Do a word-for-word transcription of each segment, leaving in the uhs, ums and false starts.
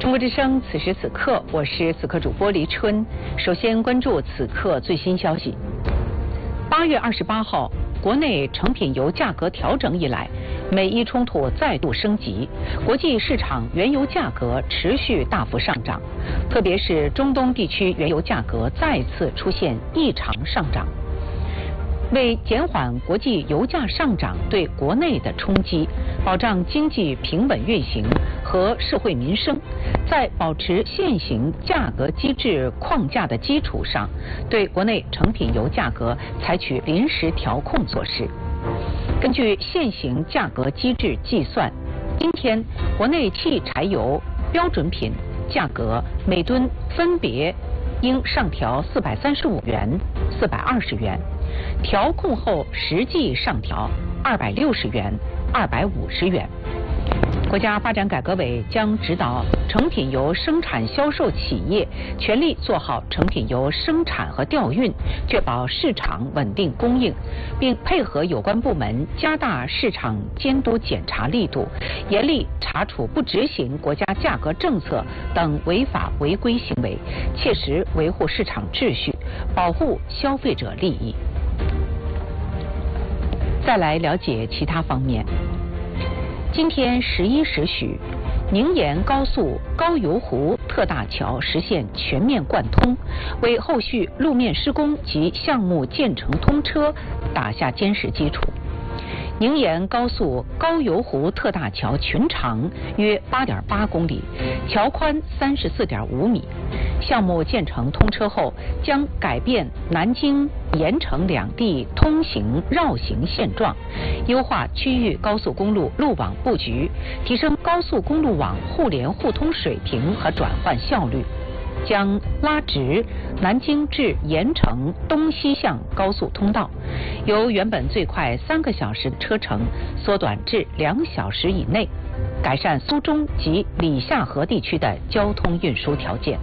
中国之声，此时此刻，我是此刻主播黎春。首先关注此刻最新消息。八月二十八号，国内成品油价格调整以来，美伊冲突再度升级，国际市场原油价格持续大幅上涨，特别是中东地区原油价格再次出现异常上涨。为减缓国际油价上涨对国内的冲击，保障经济平稳运行和社会民生，在保持现行价格机制框架的基础上，对国内成品油价格采取临时调控措施。根据现行价格机制计算，今天国内汽柴油标准品价格每吨分别应上调四百三十五元、四百二十元。调控后实际上调二百六十元、二百五十元。国家发展改革委将指导成品油生产销售企业全力做好成品油生产和调运，确保市场稳定供应，并配合有关部门加大市场监督检查力度，严厉查处不执行国家价格政策等违法违规行为，切实维护市场秩序，保护消费者利益。再来了解其他方面。今天十一时许，宁延高速高邮湖特大桥实现全面贯通，为后续路面施工及项目建成通车打下坚实基础。宁延高速高邮湖特大桥全长约八点八公里，桥宽三十四点五米。项目建成通车后，将改变南京、盐城两地通行绕行现状，优化区域高速公路路网布局，提升高速公路网互联互通水平和转换效率。将拉直南京至盐城东西向高速通道，由原本最快三个小时的车程缩短至两小时以内，改善苏中及里夏河地区的交通运输条件。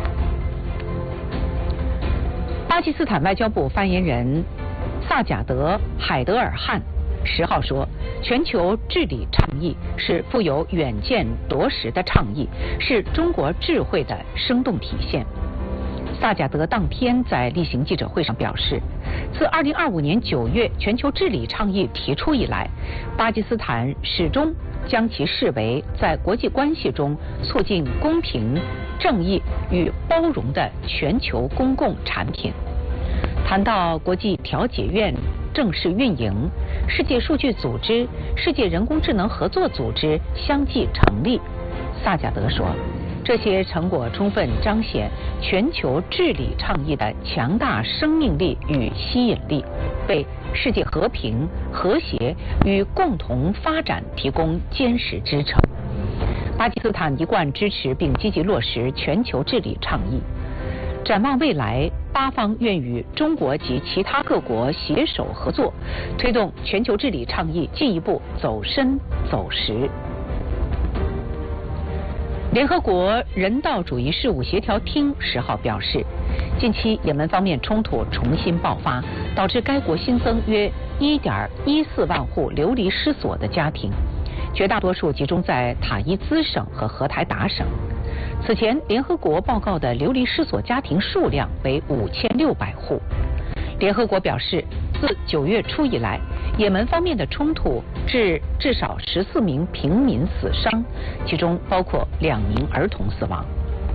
巴基斯坦外交部发言人萨贾德·海德尔汗十号说，全球治理倡议是富有远见夺实的倡议，是中国智慧的生动体现。萨贾德当天在例行记者会上表示，自二零二五年九月全球治理倡议提出以来，巴基斯坦始终将其视为在国际关系中促进公平、正义与包容的全球公共产品。谈到国际调解院正式运营，世界数据组织、世界人工智能合作组织相继成立，萨贾德说，这些成果充分彰显全球治理倡议的强大生命力与吸引力，为世界和平、和谐与共同发展提供坚实支撑。巴基斯坦一贯支持并积极落实全球治理倡议。展望未来，巴方愿与中国及其他各国携手合作，推动全球治理倡议进一步走深走实。联合国人道主义事务协调厅十号表示，近期也门方面冲突重新爆发，导致该国新增约一点一四万户流离失所的家庭，绝大多数集中在塔伊兹省和荷台达省。此前，联合国报告的流离失所家庭数量为五千六百户。联合国表示，自九月初以来，也门方面的冲突致至少十四名平民死伤，其中包括两名儿童死亡。